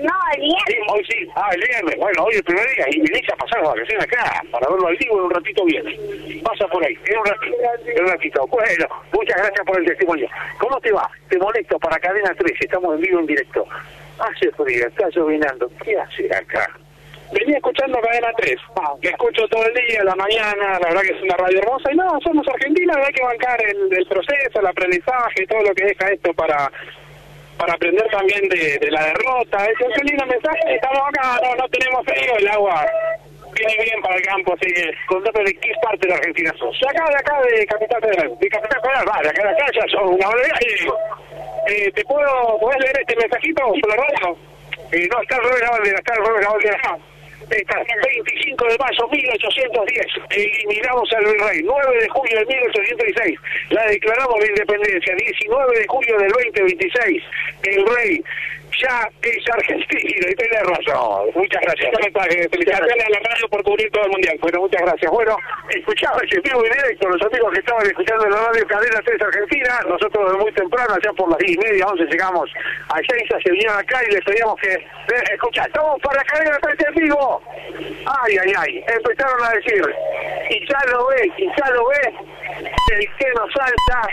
No, el viernes. Sí, hoy sí. El viernes. Bueno, hoy es el primer día. Y venís a pasar las vacaciones acá para verlo al vivo en un ratito viene. Pasa por ahí, en un ratito. Bueno, muchas gracias por el testimonio. ¿Cómo te va? Te molesto para Cadena 3. Estamos en vivo, en directo. Hace frío, está llovinando. ¿Qué hace acá? Venía escuchando Cadena 3, que escucho todo el día, la mañana, la verdad que es una radio hermosa, y no, somos argentinos, hay que bancar el proceso, el aprendizaje, todo lo que deja esto para aprender también de la derrota. Es un lindo mensaje, estamos acá, no tenemos frío, el agua viene bien para el campo, así que contame de qué parte de la Argentina sos. de acá, de Capital Federal. De Capital Federal, de acá ya sos una hora ¿Te podés leer este mensajito por la radio? No, está el Robert Lavaldera, Está 25 de marzo 1810, eliminamos al virrey. 9 de julio de 1816, la declaramos la independencia. 19 de julio del 2026, el rey ya es argentino, y tenés razón. Muchas gracias. Felicitaciones a la radio por cubrir todo el mundial. Bueno, muchas gracias. Bueno, escuchaba ese vivo y directo, los amigos que estaban escuchando la radio Cadena 3 Argentina. Nosotros desde muy temprano, allá por las 10:30, 11, llegamos a Yeiza, se vinieron acá y les pedíamos que escuchar. ¡Estamos para Cadena 3 en vivo! ¡Ay! Empezaron a decir, y ya lo ve, el que nos salta.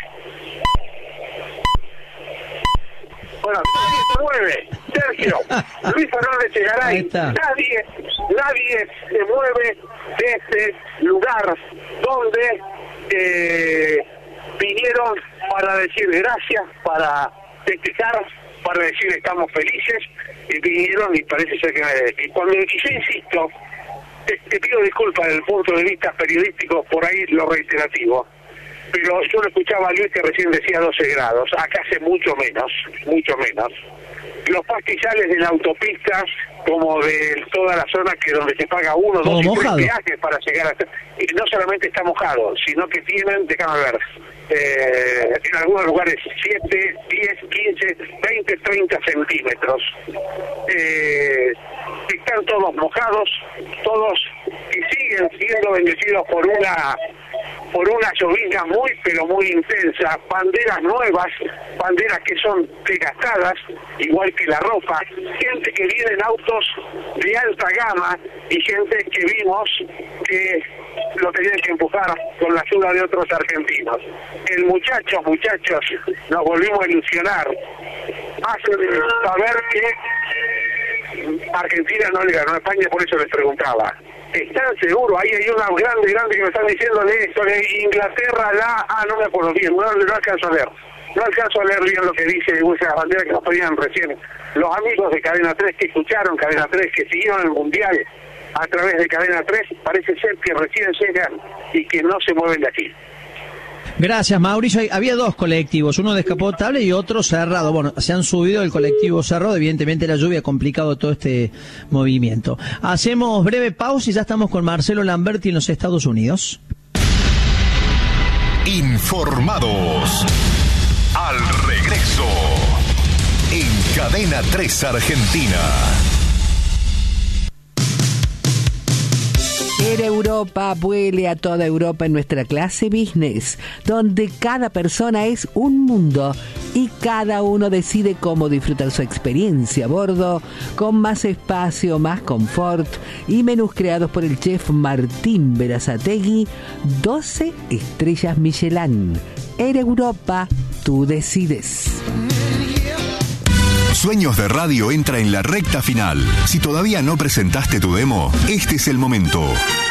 Bueno, nadie se mueve. Sergio, Luis Fernández Egaray, nadie se mueve de este lugar donde vinieron para decir gracias, para festejar, para decir estamos felices, y vinieron y parece ser que cuando yo insisto, te pido disculpas desde el punto de vista periodístico, por ahí lo reiterativo, pero yo lo escuchaba a Luis que recién decía 12 grados, acá hace mucho menos. Los pastizales de la autopista, como de toda la zona que donde se paga 1, 2 y 3 peajes para llegar hasta... Y no solamente está mojado, sino que tienen, déjame ver, en algunos lugares 7, 10, 15, 20, 30 centímetros. Están todos mojados, todos, y siguen siendo bendecidos por una llovizna muy, pero muy intensa. Banderas nuevas, banderas que son desgastadas, igual que la ropa. Gente que viene en autos de alta gama y gente que vimos que lo tenían que empujar con la ayuda de otros argentinos. El muchachos, nos volvimos a ilusionar. Hacen saber que Argentina no le ganó a España, por eso les preguntaba. ¿Están seguros? Ahí hay una grande que me están diciendo de esto, de Inglaterra, no me acuerdo bien, no alcanzo a leer. No alcanzo a leer bien lo que dice esa bandera que nos pedían recién los amigos de Cadena 3 que escucharon Cadena 3, que siguieron el Mundial a través de Cadena 3, parece ser que recién llegan y que no se mueven de aquí. Gracias, Mauricio. Había 2 colectivos, uno descapotable y otro cerrado. Bueno, se han subido el colectivo cerrado, evidentemente la lluvia ha complicado todo este movimiento. Hacemos breve pausa y ya estamos con Marcelo Lamberti en los Estados Unidos. Informados. Al regreso. En Cadena 3 Argentina. Air Europa vuele a toda Europa en nuestra clase business, donde cada persona es un mundo y cada uno decide cómo disfrutar su experiencia a bordo, con más espacio, más confort y menús creados por el chef Martín Berazategui, 12 estrellas Michelin. Air Europa, tú decides. Sueños de Radio entra en la recta final. Si todavía no presentaste tu demo, este es el momento.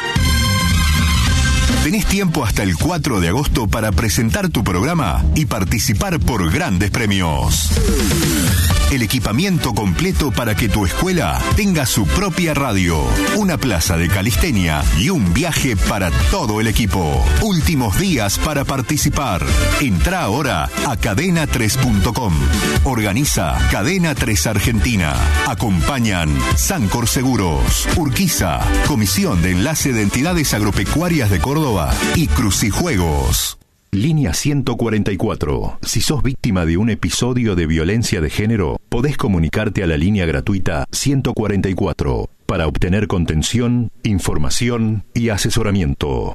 Tenés tiempo hasta el 4 de agosto para presentar tu programa y participar por grandes premios. El equipamiento completo para que tu escuela tenga su propia radio, una plaza de calistenia y un viaje para todo el equipo. Últimos días para participar. Entrá ahora a cadena3.com. Organiza Cadena 3 Argentina. Acompañan Sancor Seguros, Urquiza, Comisión de Enlace de Entidades Agropecuarias de Córdoba y Crucijuegos. Línea 144. Si sos víctima de un episodio de violencia de género, podés comunicarte a la línea gratuita 144 para obtener contención, información y asesoramiento.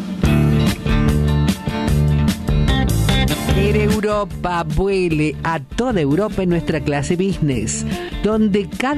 Air Europa vuele a toda Europa en nuestra clase business, donde cada